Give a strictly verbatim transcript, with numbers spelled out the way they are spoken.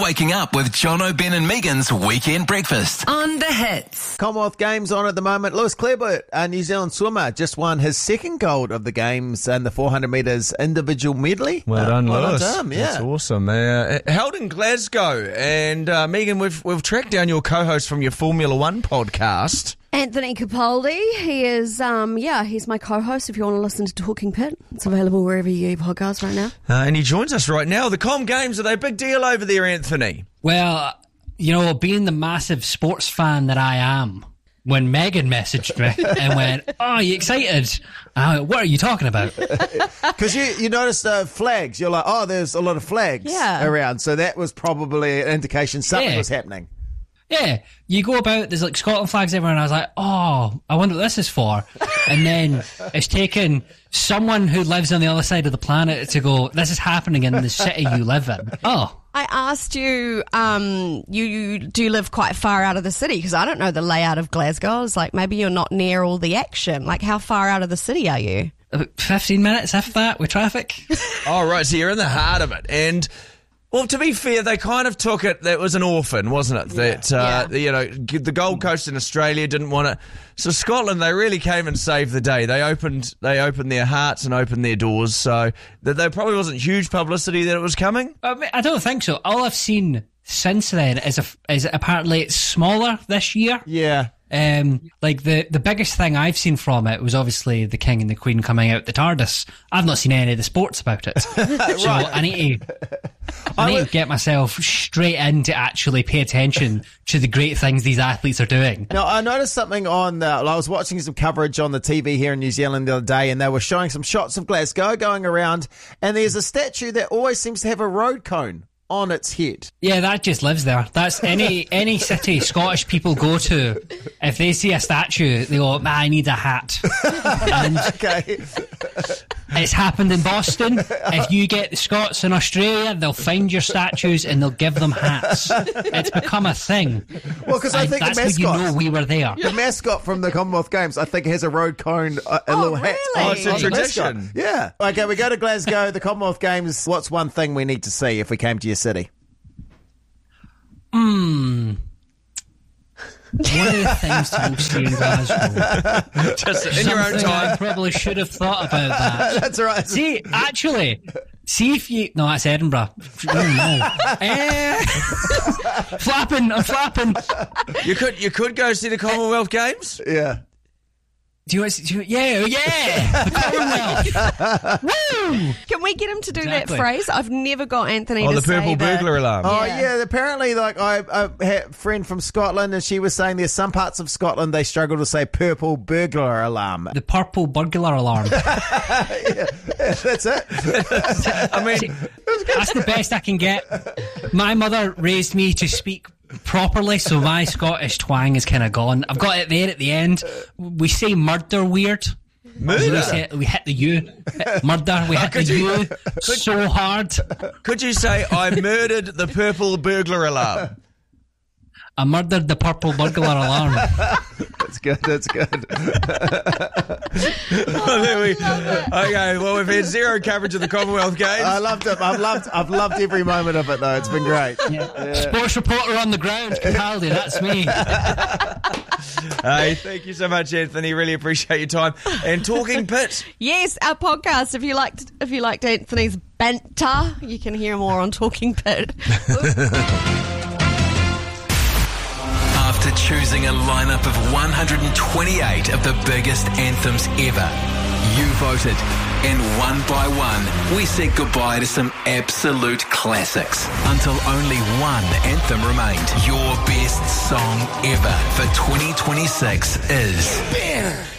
waking up with Jono, Ben and Megan's Weekend Breakfast. On the hits. Commonwealth Games on at the moment. Lewis Clareburt, a New Zealand swimmer, just won his second gold of the Games in the four hundred metres individual medley. Well uh, done, well Lewis. Done to him, yeah. That's awesome. Uh, held in Glasgow. And uh, Megan, we've, we've tracked down your co-host from your Formula One podcast. Anthony Capaldi. He is, um, yeah, he's my co-host if you want to listen to Talking Pit. It's available wherever you get podcasts right now. Uh, and he joins us right now. The Com Games, are they a big deal over there, Anthony? Well, you know, being the massive sports fan that I am, when Megan messaged me and went, oh, are you excited? Uh, what are you talking about? Because you, you noticed uh, flags. You're like, oh, there's a lot of flags Yeah. around. So that was probably an indication something Yeah. was happening. Yeah, you go about, there's like Scotland flags everywhere, and I was like, oh, I wonder what this is for. And then it's taken someone who lives on the other side of the planet to go, this is happening in the city you live in. Oh. I asked you, um, you, you do you live quite far out of the city? Because I don't know the layout of Glasgow. I was like, maybe you're not near all the action. Like, how far out of the city are you? About fifteen minutes, if that, with traffic. Oh, right, so you're in the heart of it. And... well, to be fair, they kind of took it, that was an orphan, wasn't it? That, uh, Yeah. you know, the Gold Coast in Australia didn't want it. So Scotland, they really came and saved the day. They opened they opened their hearts and opened their doors. So that there probably wasn't huge publicity that it was coming. I, mean, I don't think so. All I've seen since then is, a, is apparently it's smaller this year. Yeah. Um, like the, the biggest thing I've seen from it was obviously the King and the Queen coming out the TARDIS. I've not seen any of the sports about it. So I need to, I need to get myself straight in to actually pay attention to the great things these athletes are doing. Now, I noticed something on, uh, I was watching some coverage on the T V here in New Zealand the other day, and they were showing some shots of Glasgow going around, and there's a statue that always seems to have a road cone on its head. Yeah, that just lives there. That's any any city Scottish people go to. If they see a statue, they go, I need a hat. And Okay. it's happened in Boston. If you get the Scots in Australia, they'll find your statues and they'll give them hats. It's become a thing. Well, because I And think the that's how mascot, you know we were there. the mascot from the Commonwealth Games, I think has a road cone, a, a Oh, little hat. really? on- Oh, it's a on the mascot. tradition. Yeah. Okay, we go to Glasgow, the Commonwealth Games. What's one thing we need to see if we came to your city? Hmm. One of the things to go see in Glasgow. Just in your own Something I time. probably should have thought about that. That's right. See, actually, see if you... No, that's Edinburgh. Oh, no. Eh. Flapping, I'm flapping. You could you could go see the Commonwealth Games. Yeah. Do you want to... Do you, yeah, yeah. The Commonwealth. Woo! Can we get him to do Exactly. that phrase? I've never got Anthony Oh, to the say purple the- burglar alarm. Oh Yeah. yeah, apparently, like I, I had a friend from Scotland, and she was saying there's some parts of Scotland they struggle to say purple burglar alarm. The purple burglar alarm. That's it. I mean, That's the best I can get. My mother raised me to speak properly, so my Scottish twang is kind of gone. I've got it there at the end. We say murder weird. murder. We, say, we hit the U. Murder, we hit the Could you- U so hard. Could you say I murdered the purple burglar alarm? I murdered the purple burglar alarm. That's good. That's good. Oh, there we, okay, well, we've had zero coverage of the Commonwealth Games. I loved it. I've loved. I've loved every moment of it, though. It's been great. Yeah. Sports reporter on the ground, Capaldi, that's me. Hey, thank you so much, Anthony. Really appreciate your time. And Talking Pit. Yes, our podcast. If you liked, if you liked Anthony's banter, you can hear more on Talking Pit. After choosing a lineup of one hundred twenty-eight of the biggest anthems ever, you voted. And one by one, we said goodbye to some absolute classics. Until only one anthem remained. Your best song ever for twenty twenty-six is...